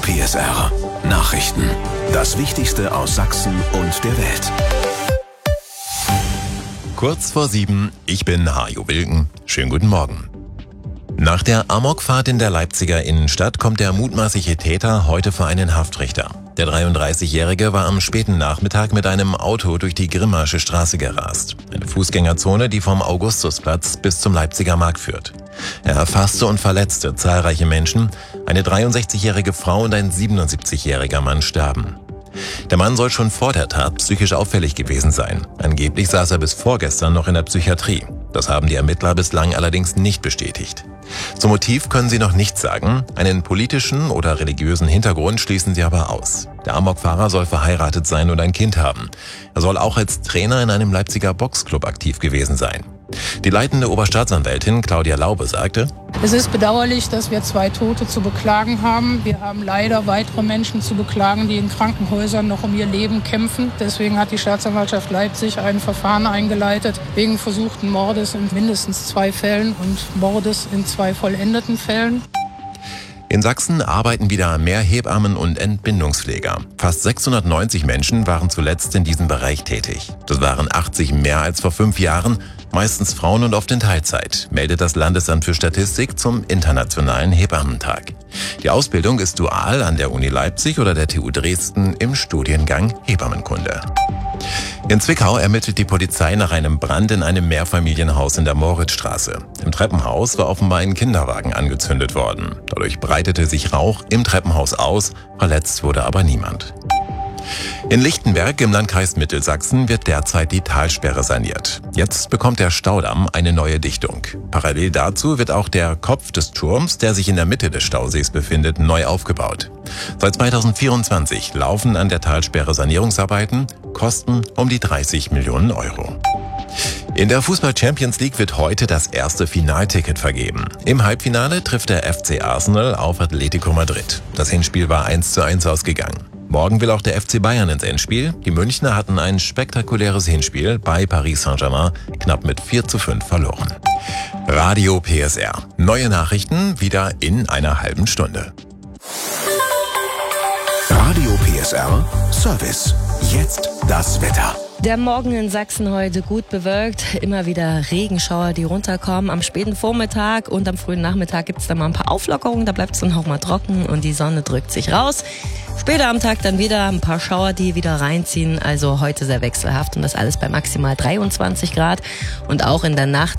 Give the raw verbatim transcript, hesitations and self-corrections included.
P S R Nachrichten. Das Wichtigste aus Sachsen und der Welt. Kurz vor sieben, ich bin Hajo Wilken. Schönen guten Morgen. Nach der Amokfahrt in der Leipziger Innenstadt kommt der mutmaßliche Täter heute vor einen Haftrichter. Der dreiunddreißigjährige war am späten Nachmittag mit einem Auto durch die Grimmasche Straße gerast. Eine Fußgängerzone, die vom Augustusplatz bis zum Leipziger Markt führt. Er erfasste und verletzte zahlreiche Menschen. Eine dreiundsechzigjährige Frau und ein siebenundsiebzigjähriger Mann starben. Der Mann soll schon vor der Tat psychisch auffällig gewesen sein. Angeblich saß er bis vorgestern noch in der Psychiatrie. Das haben die Ermittler bislang allerdings nicht bestätigt. Zum Motiv können sie noch nichts sagen. Einen politischen oder religiösen Hintergrund schließen sie aber aus. Der Amokfahrer soll verheiratet sein und ein Kind haben. Er soll auch als Trainer in einem Leipziger Boxclub aktiv gewesen sein. Die leitende Oberstaatsanwältin Claudia Laube sagte: Es ist bedauerlich, dass wir zwei Tote zu beklagen haben. Wir haben leider weitere Menschen zu beklagen, die in Krankenhäusern noch um ihr Leben kämpfen. Deswegen hat die Staatsanwaltschaft Leipzig ein Verfahren eingeleitet wegen versuchten Mordes in mindestens zwei Fällen und Mordes in zwei vollendeten Fällen. In Sachsen arbeiten wieder mehr Hebammen und Entbindungspfleger. Fast sechshundertneunzig Menschen waren zuletzt in diesem Bereich tätig. Das waren achtzig mehr als vor fünf Jahren, meistens Frauen und oft in Teilzeit, meldet das Landesamt für Statistik zum Internationalen Hebammentag. Die Ausbildung ist dual an der Uni Leipzig oder der T U Dresden im Studiengang Hebammenkunde. In Zwickau ermittelt die Polizei nach einem Brand in einem Mehrfamilienhaus in der Moritzstraße. Im Treppenhaus war offenbar ein Kinderwagen angezündet worden. Dadurch breitete sich Rauch im Treppenhaus aus, verletzt wurde aber niemand. In Lichtenberg im Landkreis Mittelsachsen wird derzeit die Talsperre saniert. Jetzt bekommt der Staudamm eine neue Dichtung. Parallel dazu wird auch der Kopf des Turms, der sich in der Mitte des Stausees befindet, neu aufgebaut. Seit zweitausendvierundzwanzig laufen an der Talsperre Sanierungsarbeiten, kosten um die dreißig Millionen Euro. In der Fußball-Champions League wird heute das erste Finalticket vergeben. Im Halbfinale trifft der F C Arsenal auf Atletico Madrid. Das Hinspiel war eins zu eins ausgegangen. Morgen will auch der F C Bayern ins Endspiel. Die Münchner hatten ein spektakuläres Hinspiel bei Paris Saint-Germain knapp mit vier zu fünf verloren. Radio P S R. Neue Nachrichten wieder in einer halben Stunde. Radio P S R Service. Jetzt das Wetter. Der Morgen in Sachsen heute gut bewölkt, immer wieder Regenschauer, die runterkommen. Am späten Vormittag und am frühen Nachmittag gibt es dann mal ein paar Auflockerungen, da bleibt es dann auch mal trocken und die Sonne drückt sich raus. Später am Tag dann wieder ein paar Schauer, die wieder reinziehen, also heute sehr wechselhaft und das alles bei maximal dreiundzwanzig Grad und auch in der Nacht